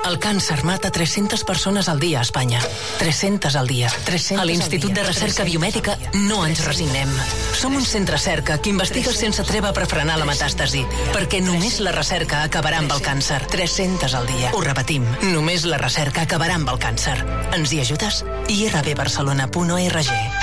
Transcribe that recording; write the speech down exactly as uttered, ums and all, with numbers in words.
El càncer mata tres-centes persones al dia a Espanya. tres-centes al dia. A l'Institut de Recerca Biomèdica no ens resignem. Som un centre cerca que investiga sense treva per frenar la metàstasi, perquè només la recerca acabarà amb el càncer. tres-centes al dia. Ho repetim, només la recerca acabarà amb el càncer. Ens hi ajudes? i r b barcelona punt org.